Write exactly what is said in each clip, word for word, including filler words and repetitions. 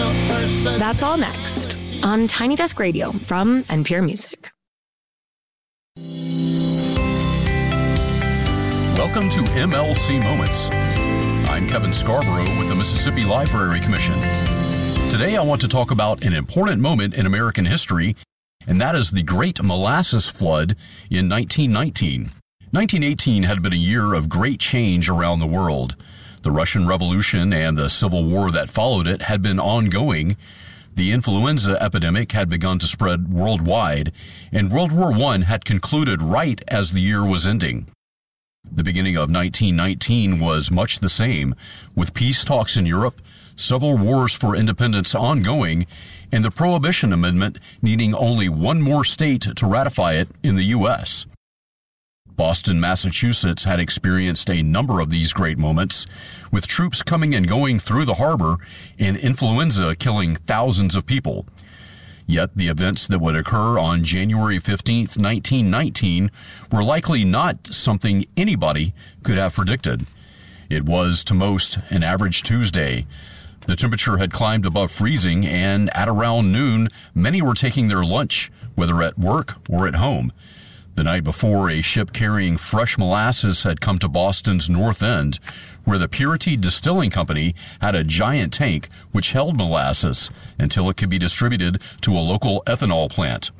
That's all next on Tiny Desk Radio from N P R Music. Welcome to M L C Moments. I'm Kevin Scarborough with the Mississippi Library Commission. Today I want to talk about an important moment in American history, and that is the Great Molasses Flood in nineteen nineteen. nineteen eighteen had been a year of great change around the world. The Russian Revolution and the Civil War that followed it had been ongoing. The influenza epidemic had begun to spread worldwide, and World War One had concluded right as the year was ending. The beginning of nineteen nineteen was much the same, with peace talks in Europe, several wars for independence ongoing, and the Prohibition Amendment needing only one more state to ratify it in the U S Boston, Massachusetts had experienced a number of these great moments, with troops coming and going through the harbor and influenza killing thousands of people. Yet the events that would occur on January fifteenth, nineteen nineteen were likely not something anybody could have predicted. It was, to most, an average Tuesday. The temperature had climbed above freezing, and at around noon, many were taking their lunch, whether at work or at home. The night before, a ship carrying fresh molasses had come to Boston's North End, where the Purity Distilling Company had a giant tank which held molasses until it could be distributed to a local ethanol plant.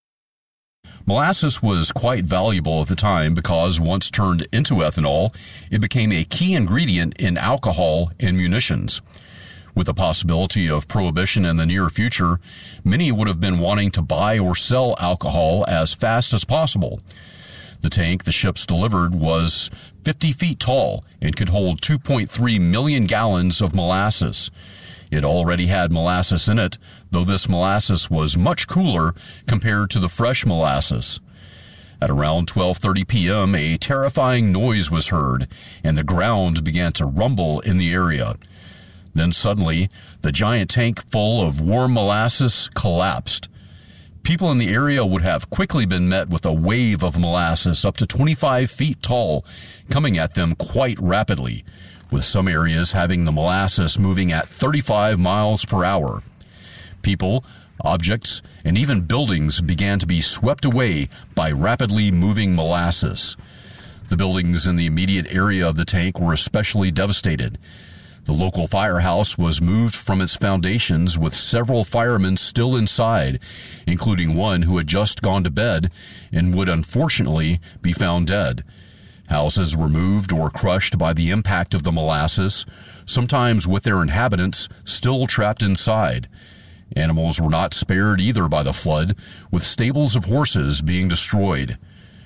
Molasses was quite valuable at the time because once turned into ethanol, it became a key ingredient in alcohol and munitions. With the possibility of prohibition in the near future, many would have been wanting to buy or sell alcohol as fast as possible. The tank the ships delivered was fifty feet tall and could hold two point three million gallons of molasses. It already had molasses in it, though this molasses was much cooler compared to the fresh molasses. At around twelve thirty p.m., a terrifying noise was heard, and the ground began to rumble in the area. Then suddenly, the giant tank full of warm molasses collapsed. People in the area would have quickly been met with a wave of molasses up to twenty-five feet tall, coming at them quite rapidly, with some areas having the molasses moving at thirty-five miles per hour. People, objects, and even buildings began to be swept away by rapidly moving molasses. The buildings in the immediate area of the tank were especially devastated. The local firehouse was moved from its foundations with several firemen still inside, including one who had just gone to bed and would unfortunately be found dead. Houses were moved or crushed by the impact of the molasses, sometimes with their inhabitants still trapped inside. Animals were not spared either by the flood, with stables of horses being destroyed.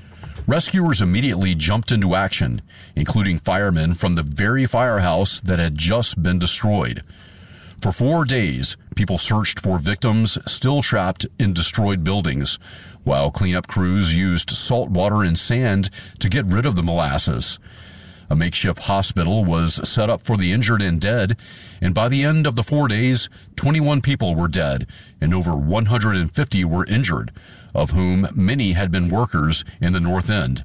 Rescuers immediately jumped into action, including firemen from the very firehouse that had just been destroyed. For four days, people searched for victims still trapped in destroyed buildings, while cleanup crews used salt water and sand to get rid of the molasses. A makeshift hospital was set up for the injured and dead, and by the end of the four days, twenty-one people were dead and over one hundred fifty were injured, of whom many had been workers in the North End.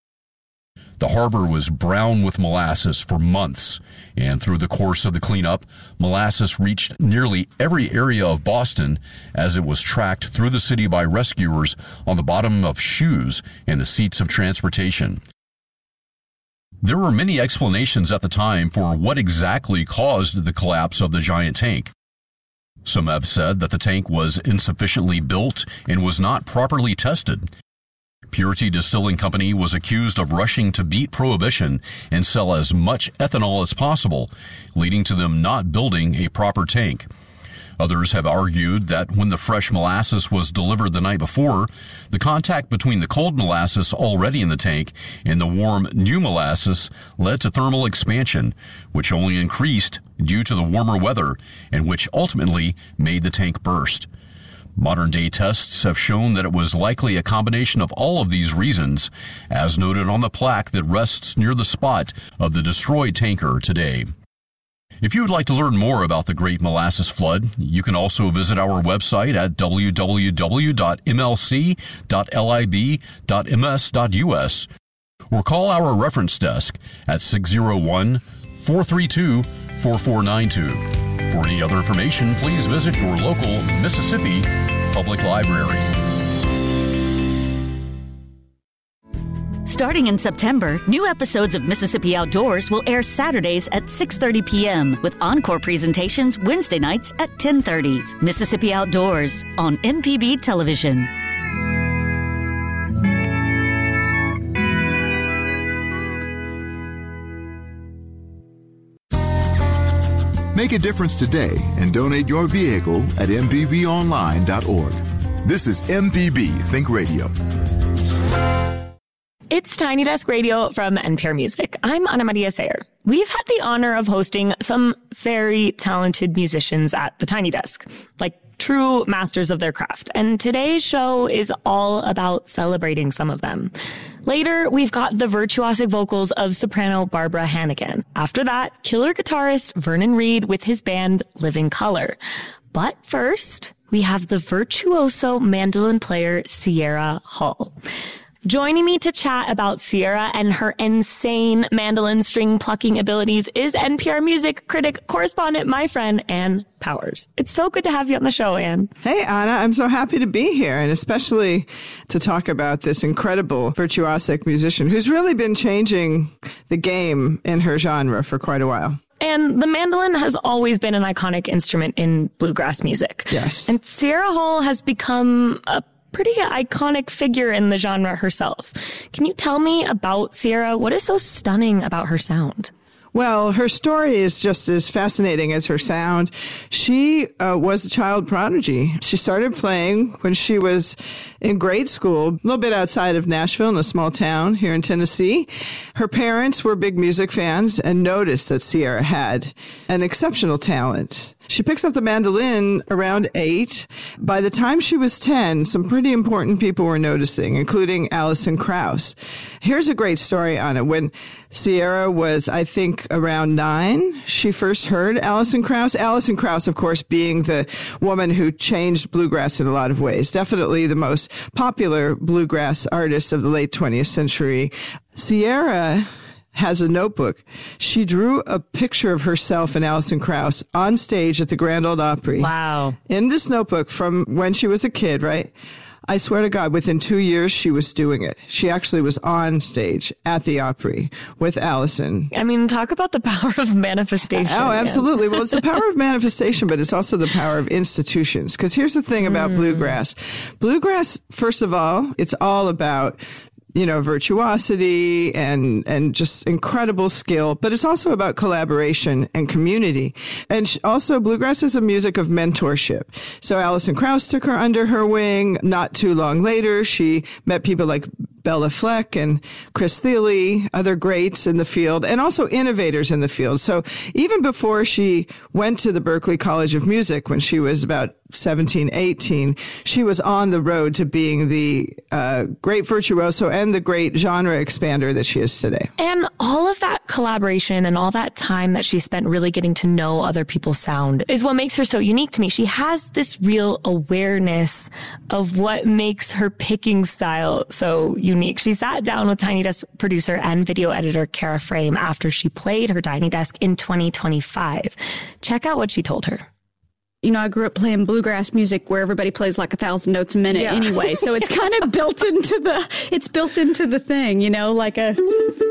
The harbor was brown with molasses for months, and through the course of the cleanup, molasses reached nearly every area of Boston as it was tracked through the city by rescuers on the bottom of shoes and the seats of transportation. There were many explanations at the time for what exactly caused the collapse of the giant tank. Some have said that the tank was insufficiently built and was not properly tested. Purity Distilling Company was accused of rushing to beat prohibition and sell as much ethanol as possible, leading to them not building a proper tank. Others have argued that when the fresh molasses was delivered the night before, the contact between the cold molasses already in the tank and the warm new molasses led to thermal expansion, which only increased due to the warmer weather and which ultimately made the tank burst. Modern-day tests have shown that it was likely a combination of all of these reasons, as noted on the plaque that rests near the spot of the destroyed tanker today. If you would like to learn more about the Great Molasses Flood, you can also visit our website at w w w dot m l c dot lib dot m s dot u s or call our reference desk at six zero one, four three two, four four nine two. For For any other information, please visit your local Mississippi Public Library. Starting in September, new episodes of Mississippi Outdoors will air Saturdays at six thirty p.m. with encore presentations Wednesday nights at ten thirty. Mississippi Outdoors on M P B Television. Make a difference today and donate your vehicle at m p b online dot org. This is M P B Think Radio. It's Tiny Desk Radio from N P R Music. I'm Ana Maria Sayer. We've had the honor of hosting some very talented musicians at the Tiny Desk, like true masters of their craft. And today's show is all about celebrating some of them. Later, we've got the virtuosic vocals of soprano Barbara Hannigan. After that, killer guitarist Vernon Reid with his band Living Color. But first, we have the virtuoso mandolin player Sierra Hull. Joining me to chat about Sierra and her insane mandolin string plucking abilities is N P R music critic correspondent, my friend, Ann Powers. It's so good to have you on the show, Ann. Hey, Anna. I'm so happy to be here, and especially to talk about this incredible virtuosic musician who's really been changing the game in her genre for quite a while. And the mandolin has always been an iconic instrument in bluegrass music. Yes. And Sierra Hull has become a pretty iconic figure in the genre herself. Can you tell me about Sierra? What is so stunning about her sound? Well, her story is just as fascinating as her sound. She uh, was a child prodigy. She started playing when she was in grade school, a little bit outside of Nashville in a small town here in Tennessee. Her parents were big music fans and noticed that Sierra had an exceptional talent. She picks up the mandolin around eight. By the time she was ten, some pretty important people were noticing, including Alison Krauss. Here's a great story on it. When Sierra was, I think, around nine, she first heard Alison Krauss. Alison Krauss, of course, being the woman who changed bluegrass in a lot of ways. Definitely the most popular bluegrass artist of the late twentieth century. Sierra has a notebook. She drew a picture of herself and Alison Krauss on stage at the Grand Ole Opry. Wow. In this notebook from when she was a kid, right? I swear to God, within two years, she was doing it. She actually was on stage at the Opry with Alison. I mean, talk about the power of manifestation. Oh, absolutely. Yeah. Well, it's the power of manifestation, but it's also the power of institutions. Because here's the thing about mm. bluegrass. Bluegrass, first of all, it's all about, you know, virtuosity and, and just incredible skill, but it's also about collaboration and community. And also bluegrass is a music of mentorship. So Alison Krauss took her under her wing. Not too long later, she met people like Bella Fleck and Chris Thile, other greats in the field, and also innovators in the field. So even before she went to the Berklee College of Music when she was about seventeen, eighteen, she was on the road to being the uh, great virtuoso and the great genre expander that she is today. And all of that collaboration and all that time that she spent really getting to know other people's sound is what makes her so unique to me. She has this real awareness of what makes her picking style so unique. She sat down with Tiny Desk producer and video editor Kara Frame after she played her Tiny Desk in twenty twenty-five. Check out what she told her. You know, I grew up playing bluegrass music where everybody plays like a thousand notes a minute yeah. anyway. So it's kind of built into the, it's built into the thing, you know, like a...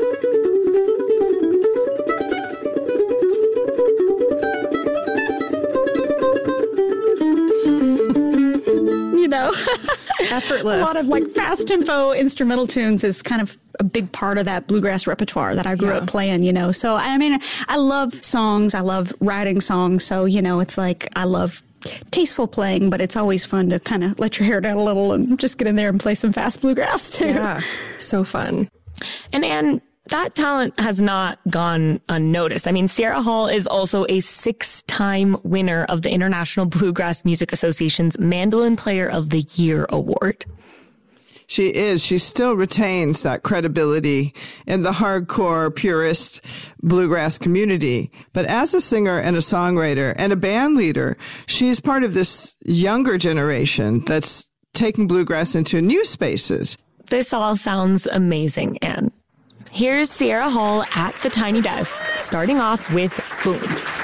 you know, effortless. A lot of like fast tempo instrumental tunes is kind of a big part of that bluegrass repertoire that I grew yeah. up playing, you know. So, I mean, I love songs. I love writing songs. So, you know, it's like I love tasteful playing, but it's always fun to kind of let your hair down a little and just get in there and play some fast bluegrass, too. Yeah, so fun. And, Anne, that talent has not gone unnoticed. I mean, Sierra Hull is also a six-time winner of the International Bluegrass Music Association's Mandolin Player of the Year Award. She is. She still retains that credibility in the hardcore, purist bluegrass community. But as a singer and a songwriter and a band leader, she's part of this younger generation that's taking bluegrass into new spaces. This all sounds amazing, Anne. Here's Sierra Hull at the Tiny Desk, starting off with Boom.